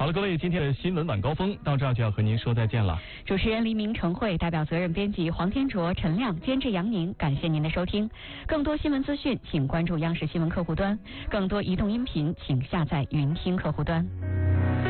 了，各位，今天的新闻晚高峰到这儿就要和您说再见了。 主持人黎明、陈慧，代表责任编辑黄天卓、陈亮，监制杨宁，感谢您的收听。更多新闻资讯，请关注央视新闻客户端；更多移动音频，请下载云听客户端。